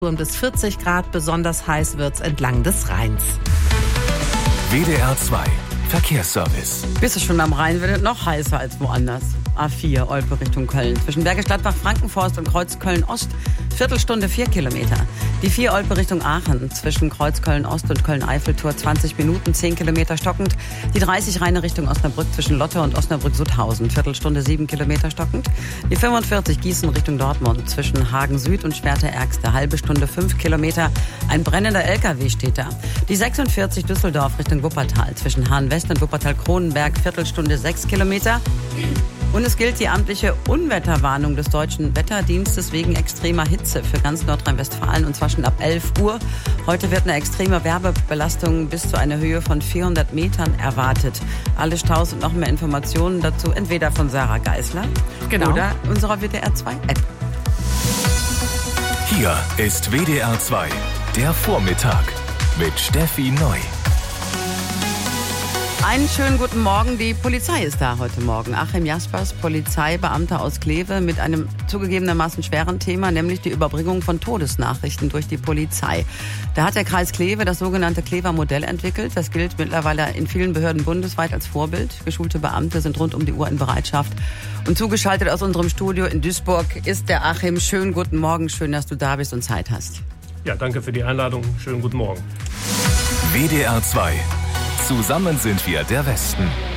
Bis 40 Grad, besonders heiß wird's entlang des Rheins. WDR 2 Verkehrsservice. Bist du schon am Rhein, wird es noch heißer als woanders. A4, Olpe Richtung Köln. Zwischen Bergisch Gladbach, Frankenforst und Kreuz Köln-Ost. Viertelstunde 4 Kilometer. Die 4 Olpe Richtung Aachen. Zwischen Kreuz Köln-Ost und Köln-Eiffeltor 20 Minuten, 10 Kilometer stockend. Die 30 Rheine Richtung Osnabrück zwischen Lotte und Osnabrück-Sutthausen. Viertelstunde 7 Kilometer stockend. Die 45 Gießen Richtung Dortmund. Zwischen Hagen Süd und Schwerte-Ärgste. Halbe Stunde 5 Kilometer. Ein brennender LKW steht da. Die 46 Düsseldorf Richtung Wuppertal. Zwischen Hahn-West und Wuppertal-Kronenberg. Viertelstunde 6 Kilometer. Und es gilt die amtliche Unwetterwarnung des Deutschen Wetterdienstes wegen extremer Hitze für ganz Nordrhein-Westfalen, und zwar schon ab 11 Uhr. Heute wird eine extreme Wärmebelastung bis zu einer Höhe von 400 Metern erwartet. Alle Staus und noch mehr Informationen dazu entweder von Sarah Geisler oder unserer WDR 2 App. Hier ist WDR 2, der Vormittag mit Steffi Neu. Einen schönen guten Morgen. Die Polizei ist da heute Morgen. Achim Jaspers, Polizeibeamter aus Kleve, mit einem zugegebenermaßen schweren Thema, nämlich die Überbringung von Todesnachrichten durch die Polizei. Da hat der Kreis Kleve das sogenannte Klever Modell entwickelt. Das gilt mittlerweile in vielen Behörden bundesweit als Vorbild. Geschulte Beamte sind rund um die Uhr in Bereitschaft. Und zugeschaltet aus unserem Studio in Duisburg ist der Achim. Schönen guten Morgen. Schön, dass du da bist und Zeit hast. Ja, danke für die Einladung. Schönen guten Morgen. WDR 2. Zusammen sind wir der Westen.